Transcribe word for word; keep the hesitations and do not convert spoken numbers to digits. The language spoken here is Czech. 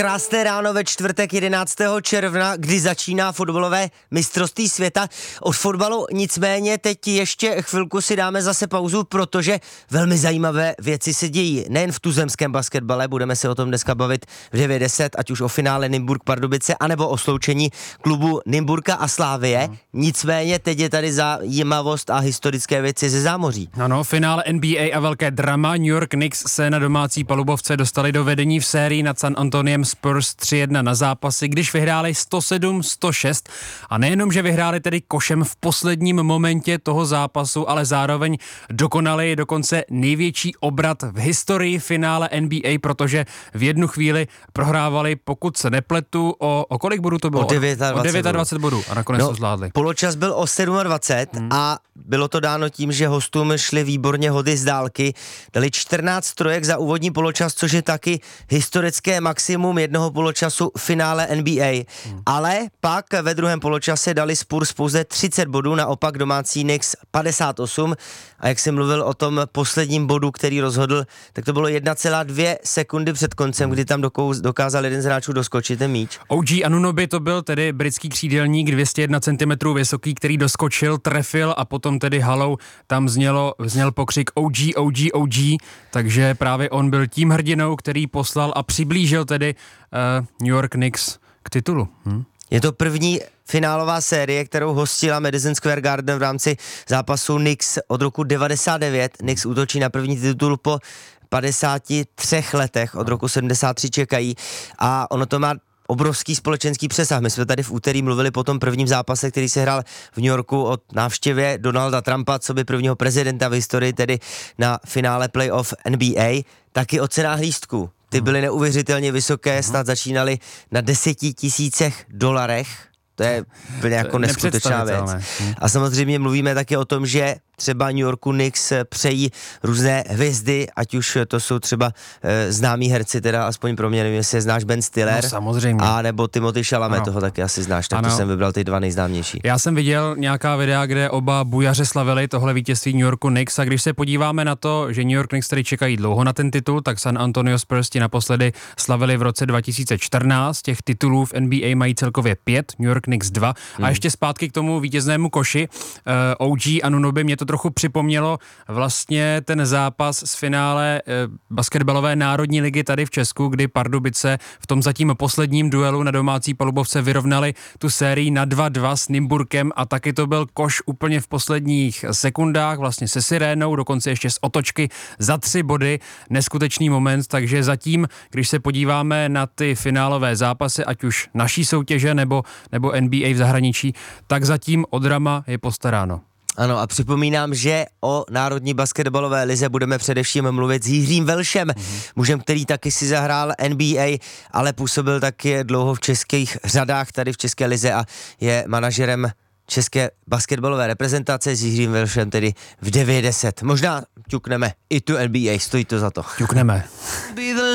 Krásné ráno ve čtvrtek jedenáctého června, kdy začíná fotbalové mistrovství světa. Od fotbalu nicméně teď ještě chvilku si dáme zase pauzu, protože velmi zajímavé věci se dějí. Nejen v tuzemském basketbale, budeme se o tom dneska bavit v devět deset, ať už o finále Nymburk-Pardubice, anebo o sloučení klubu Nymburka a Slavie. Hmm. Nicméně teď je tady zajímavost a historické věci ze zámoří. Ano, finále N B A a velké drama. New York Knicks se na domácí palubovce dostali do vedení v sérii nad San Antoniem Spurs tři jedna na zápasy, když vyhráli sto sedm sto šest a nejenom, že vyhráli tedy košem v posledním momentě toho zápasu, ale zároveň dokonali dokonce největší obrat v historii finále N B A, protože v jednu chvíli prohrávali, pokud se nepletu, o, o kolik bodů to bylo? O dvacet bodů. bodů a nakonec no, to zvládli. Poločas byl o dvacet sedm hmm. a bylo to dáno tím, že hostům šli výborně hody z dálky, dali čtrnáct trojek za úvodní poločas, což je taky historické maximum jednoho poločasu v finále N B A. Hmm. Ale pak ve druhém poločase dali Spurs pouze třicet bodů, naopak domácí Knicks padesát osm a jak jsem mluvil o tom posledním bodu, který rozhodl, tak to bylo jedna celá dvě sekundy před koncem, kdy tam dokázal jeden z hráčů doskočit ten míč. O G Anunoby to byl tedy britský křídelník, dvě stě jedna centimetrů vysoký, který doskočil, trefil a potom tedy halou tam znělo, zněl pokřik O G, O G, O G, takže právě on byl tím hrdinou, který poslal a přiblížil tedy uh, New York Knicks k titulu. Hm? Je to první finálová série, kterou hostila Madison Square Garden v rámci zápasu Knicks od roku devadesát devět. Knicks útočí na první titul po padesáti třech letech, od roku sedmdesát tři čekají a ono to má obrovský společenský přesah. My jsme tady v úterý mluvili po tom prvním zápase, který se hrál v New Yorku o návštěvě Donalda Trumpa, co by prvního prezidenta v historii, tedy na finále playoff N B A, taky o cenách lístků. Ty byly neuvěřitelně vysoké, snad začínaly na deseti tisícech dolarech. To je úplně jako neskutečná věc. A samozřejmě mluvíme taky o tom, že třeba New Yorku Knicks přejí různé hvězdy, ať už to jsou třeba e, známí herci, teda aspoň pro mě, nevím, jestli je znáš Ben Stiller, no, samozřejmě. A nebo Timothée Chalamet, ano. Toho taky asi znáš, tak ano. To jsem vybral ty dva nejznámější. Já jsem viděl nějaká videa, kde oba bujaře slavili tohle vítězství New Yorku Knicks a když se podíváme na to, že New York Knicks tady čekají dlouho na ten titul, tak San Antonio Spurs ti naposledy slavili v roce dva tisíce čtrnáct, těch titulů v N B A mají celkově pět, New York Knicks dva hmm. a ještě zpátky k tomu vítěznému koši uh, O G Anunoby, mě to trochu připomnělo vlastně ten zápas z finále e, basketbalové národní ligy tady v Česku, kdy Pardubice v tom zatím posledním duelu na domácí palubovce vyrovnali tu sérii na dva dva s Nymburkem a taky to byl koš úplně v posledních sekundách, vlastně se sirénou, dokonce ještě z otočky za tři body, neskutečný moment, takže zatím, když se podíváme na ty finálové zápasy, ať už naší soutěže nebo, nebo N B A v zahraničí, tak zatím o drama je postaráno. Ano a připomínám, že o národní basketbalové lize budeme především mluvit s Jiřím Velšem, mm-hmm. mužem, který taky si zahrál N B A, ale působil taky dlouho v českých řadách tady v České lize a je manažerem české basketbalové reprezentace. S Jiřím Velšem tedy v devět deset. Možná ťukneme i tu N B A, stojí to za to. Ťukneme.